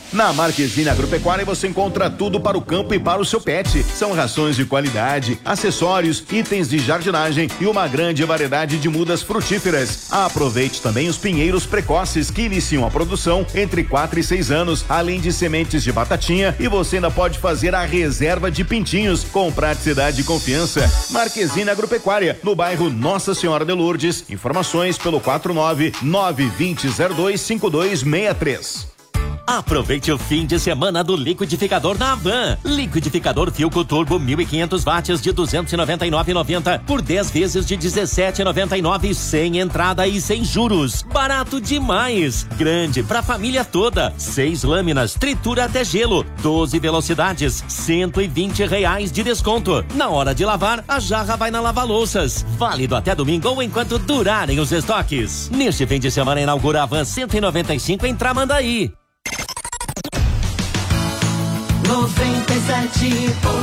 Na Marquezine Agropecuária você encontra tudo para o campo e para o seu pet. São rações de qualidade, acessórios, itens de jardinagem e uma grande variedade de mudas frutíferas. Aproveite também os pinheiros precoces que iniciam a produção entre 4 e 6 anos, além de sementes de batatinha, e você ainda pode fazer a reserva de pintinhos com praticidade e confiança. Marquezine Agropecuária, no bairro Nossa Senhora de Lourdes. Informações pelo 49920025263. Aproveite o fim de semana do liquidificador na Havan. Liquidificador Philco Turbo 1500 watts de 299,90 por 10 vezes de 17,99 sem entrada e sem juros. Barato demais. Grande pra família toda. 6 lâminas, tritura até gelo, 12 velocidades, R$120 de desconto. Na hora de lavar, a jarra vai na lava-louças. Válido até domingo ou enquanto durarem os estoques. Neste fim de semana inaugura a Havan 195 em Tramandaí. 97.3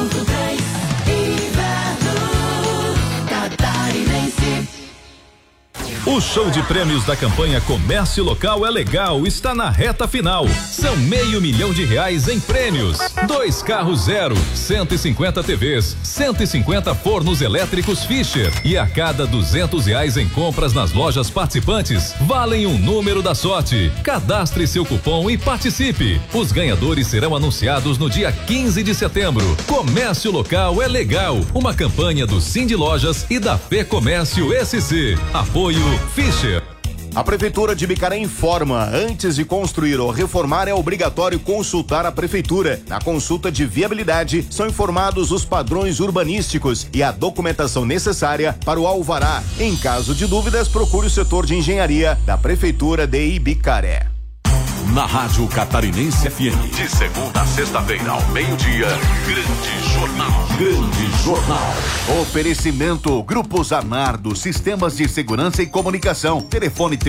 Inverno Catarinense. O show de prêmios da campanha Comércio Local é Legal está na reta final. São R$500 mil em prêmios. 2 carros zero, 150 TVs, 150 fornos elétricos Fischer. E a cada R$200 em compras nas lojas participantes, valem um número da sorte. Cadastre seu cupom e participe. Os ganhadores serão anunciados no dia 15 de setembro. Comércio Local é Legal. Uma campanha do Cindy Lojas e da Fê Comércio SC. Apoio Fischer. A Prefeitura de Bicaré informa: antes de construir ou reformar é obrigatório consultar a Prefeitura. Na consulta de viabilidade são informados os padrões urbanísticos e a documentação necessária para o alvará. Em caso de dúvidas, procure o setor de engenharia da Prefeitura de Ibicaré. Na Rádio Catarinense FM, de segunda a sexta-feira ao meio-dia, Grande Jornal. Grande Jornal. Oferecimento Grupo Zanardo, Sistemas de Segurança e Comunicação. Telefone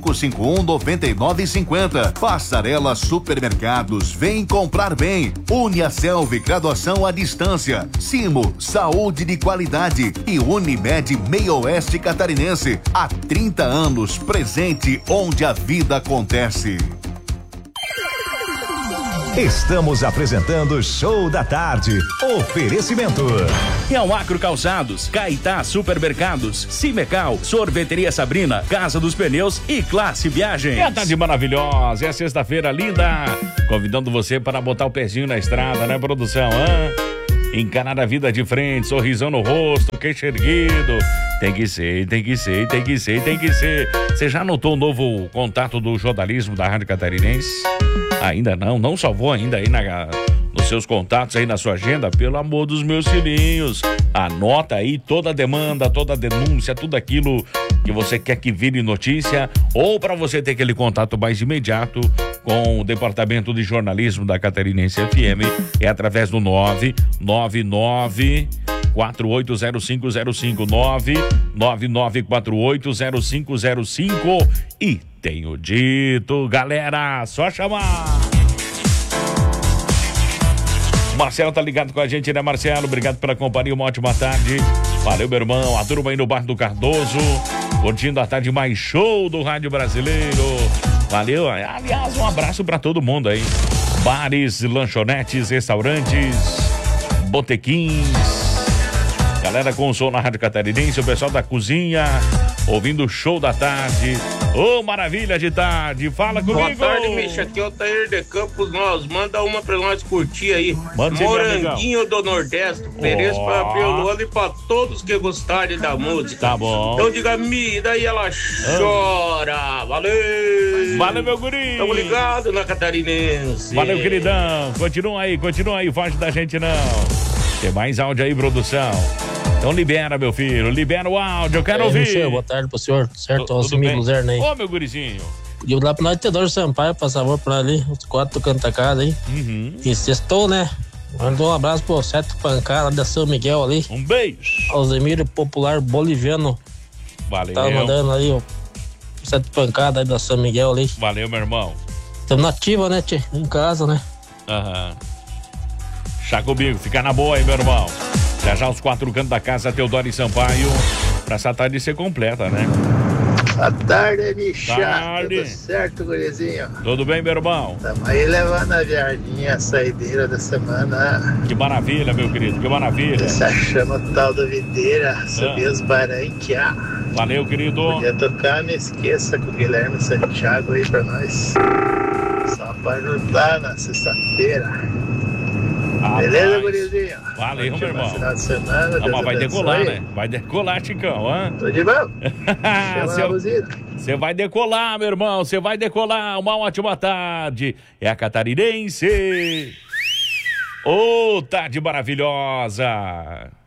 3551-9950. Passarela Supermercados, vem comprar bem. Uniaselv, graduação à distância. Simo, saúde de qualidade. E Unimed Meio Oeste Catarinense. Há 30 anos, presente onde a vida acontece. Estamos apresentando Show da Tarde. Oferecimento. Real Calçados, Caetá Supermercados, Cimecal, Sorveteria Sabrina, Casa dos Pneus e Classe Viagem. É a tarde maravilhosa, é sexta-feira linda. Convidando você para botar o pezinho na estrada, né, produção? Encarar a vida de frente, sorrisão no rosto, queixo erguido. Tem que ser. Você já anotou o novo contato do jornalismo da Rádio Catarinense? Ainda não salvou ainda aí nos seus contatos aí na sua agenda? Pelo amor dos meus filhinhos, anota aí toda a demanda, toda a denúncia, tudo aquilo que você quer que vire notícia, ou para você ter aquele contato mais imediato com o Departamento de Jornalismo da Catarinense FM, é através do 999480505 999480505. E tenho dito, galera, só chamar. Marcelo tá ligado com a gente, né, Marcelo? Obrigado pela companhia, uma ótima tarde. Valeu, meu irmão. A turma aí no bairro do Cardoso, curtindo a tarde mais show do Rádio Brasileiro. Valeu. Aliás, um abraço pra todo mundo aí. Bares, lanchonetes, restaurantes, botequins. Galera com o som na Rádio Catarinense, o pessoal da cozinha, ouvindo o show da tarde. Ô, maravilha de tarde, fala comigo. Boa tarde, Micha, aqui é o Tair de Campos, manda uma pra nós curtir aí. Moranguinho do Nordeste, ofereço pra Pioluana e pra todos que gostarem da música. Tá bom. Então diga, Mi, daí ela chora. Valeu. Valeu, meu guri. Tamo ligado na Catarinense. Valeu, queridão. Continua aí, foge da gente não. Tem mais áudio aí, produção. Então libera, meu filho, libera o áudio, eu quero ouvir. Michel, boa tarde pro senhor, certo? Ó, amigo Luzerna aí. Ô, meu gurizinho. E lá pro nós, Teodoro Sampaio, por favor, pra ali, os 4 do canto da casa aí. E sextou, né? Mandou um abraço pro Sete Pancada da São Miguel ali. Um beijo. Alzemiro Popular Boliviano. Valeu. Tá mandando aí, ó. Sete Pancada aí da São Miguel ali. Valeu, meu irmão. Estamos na ativa, né, tchê? Em casa, né? Chá comigo, fica na boa aí, meu irmão. Já os 4 cantos da casa, Teodoro e Sampaio, pra essa tarde ser completa, né? Boa tarde, bicha. Tarde. Tudo certo, gurizinho? Tudo bem, meu irmão? Estamos aí levando a viadinha, a saideira da semana. Que maravilha, meu querido, que maravilha. Essa chama tal da videira, subir os baranquear. Valeu, querido. Podia tocar, não esqueça, com o Guilherme Santiago aí pra nós. Só pra ajudar na sexta-feira. Beleza, gurizinho? Valeu, meu irmão. Final de semana, mas vai decolar, né? Vai decolar, Chicão, hã? Tô de mão. Você vai decolar, meu irmão. Você vai decolar. Uma ótima tarde. É a Catarinense. Ô, tarde maravilhosa.